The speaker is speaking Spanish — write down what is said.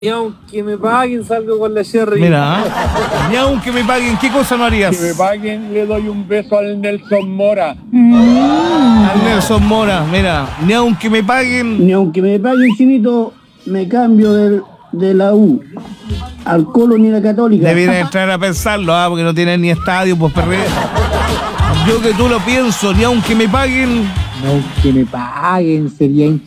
Y aunque me paguen, salgo con la Sherry. Mira, ni aunque me paguen, ¿qué cosa no harías? Que me paguen, le doy un beso al Nelson Mora. Al Nelson Mora, mira, ni aunque me paguen. Ni aunque me paguen, Chinito, me cambio de la U al Colo ni la Católica. Deberían entrar a pensarlo, porque no tienen ni estadio, pues perre. Yo que tú lo pienso, ni aunque me paguen. No, que me paguen, sería